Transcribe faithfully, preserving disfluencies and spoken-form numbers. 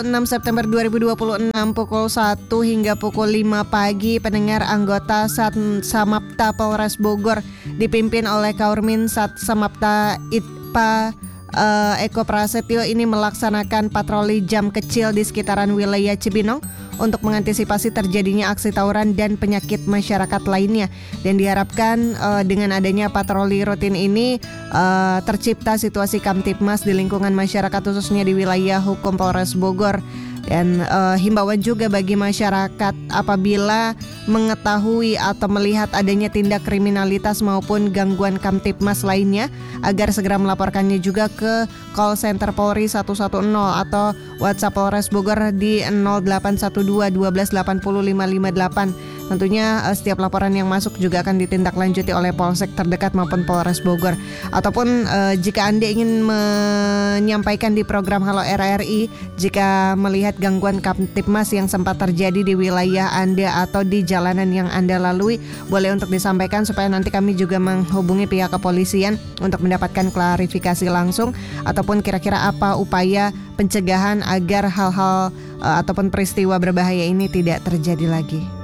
enam September dua ribu dua puluh enam pukul satu hingga pukul lima pagi, pendengar, anggota Sat Samapta Polres Bogor dipimpin oleh Kaurmin Sat Samapta Itpa uh, Eko Prasetyo ini melaksanakan patroli jam kecil di sekitaran wilayah Cibinong untuk mengantisipasi terjadinya aksi tawuran dan penyakit masyarakat lainnya. Dan diharapkan uh, dengan adanya patroli rutin ini uh, tercipta situasi Kamtibmas di lingkungan masyarakat khususnya di wilayah hukum Polres Bogor. Dan uh, himbauan juga bagi masyarakat apabila mengetahui atau melihat adanya tindak kriminalitas maupun gangguan Kamtibmas lainnya agar segera melaporkannya juga ke call center Polri satu satu nol atau WhatsApp Polres Bogor di nol delapan satu dua satu dua delapan nol lima lima delapan. Tentunya uh, setiap laporan yang masuk juga akan ditindaklanjuti oleh Polsek terdekat maupun Polres Bogor. Ataupun uh, jika Anda ingin menyampaikan di program Halo R R I jika melihat gangguan Kamtibmas yang sempat terjadi di wilayah Anda atau di jalanan yang Anda lalui, boleh untuk disampaikan supaya nanti kami juga menghubungi pihak kepolisian untuk mendapatkan klarifikasi langsung ataupun kira-kira apa upaya pencegahan agar hal-hal uh, ataupun peristiwa berbahaya ini tidak terjadi lagi.